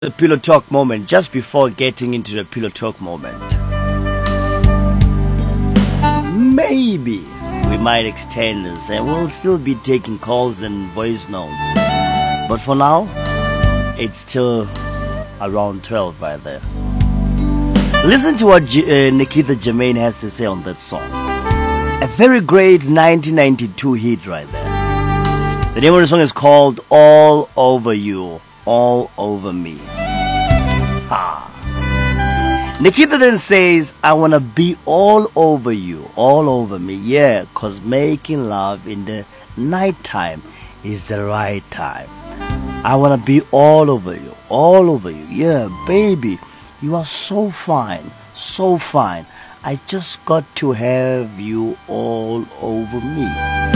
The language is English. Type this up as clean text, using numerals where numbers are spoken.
The pillow talk moment, just before getting into the pillow talk moment, maybe we might extend this and we'll still be taking calls and voice notes. But for now, it's still around 12 right there. Listen to what Nikita Germain has to say on that song. A very great 1992 hit right there. The name of the song is called All Over You, All Over Me. Nikita then says, I want to be all over you, all over me. Yeah, because making love in the nighttime is the right time. I want to be all over you, all over you. Yeah, baby, you are so fine, so fine. I just got to have you all over me.